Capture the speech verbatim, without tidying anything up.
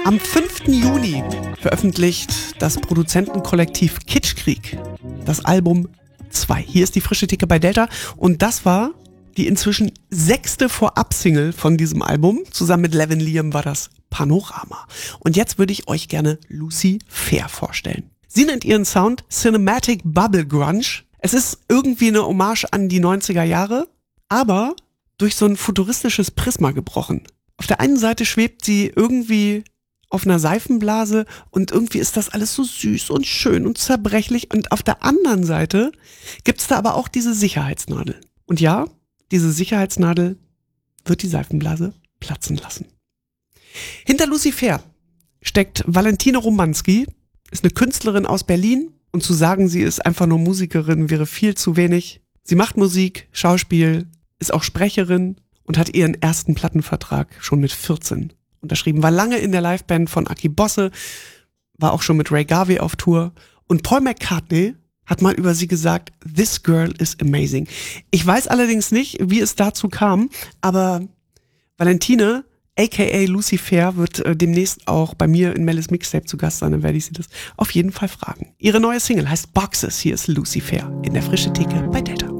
Am fünften Juni veröffentlicht das Produzentenkollektiv Kitschkrieg das Album zwei. Hier ist die frische Theke bei Delta und das war die inzwischen sechste Vorab-Single von diesem Album. Zusammen mit Levin Liam war das Panorama. Und jetzt würde ich euch gerne Lucy Fair vorstellen. Sie nennt ihren Sound Cinematic Bubble Grunge. Es ist irgendwie eine Hommage an die neunziger Jahre, aber durch so ein futuristisches Prisma gebrochen. Auf der einen Seite schwebt sie irgendwie auf einer Seifenblase und irgendwie ist das alles so süß und schön und zerbrechlich. Und auf der anderen Seite gibt's da aber auch diese Sicherheitsnadel. Und ja, diese Sicherheitsnadel wird die Seifenblase platzen lassen. Hinter Lucy Fair steckt Valentine Romanski, ist eine Künstlerin aus Berlin. Und zu sagen, sie ist einfach nur Musikerin, wäre viel zu wenig. Sie macht Musik, Schauspiel, ist auch Sprecherin und hat ihren ersten Plattenvertrag schon mit vierzehn unterschrieben. War lange in der Liveband von Aki Bosse, war auch schon mit Ray Garvey auf Tour. Und Paul McCartney hat mal über sie gesagt, "This girl is amazing." Ich weiß allerdings nicht, wie es dazu kam, aber Valentine, aka Lucy Fair, wird äh, demnächst auch bei mir in Melis Mixtape zu Gast sein, dann werde ich sie das auf jeden Fall fragen. Ihre neue Single heißt Boxes, hier ist Lucy Fair in der frische Theke bei Delta.